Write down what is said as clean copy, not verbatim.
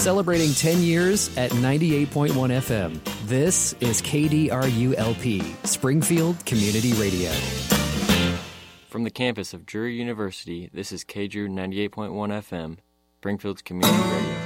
Celebrating 10 years at 98.1 FM. This is KDRULP, Springfield Community Radio. From the campus of Drury University, this is KDRU 98.1 FM, Springfield's Community Radio.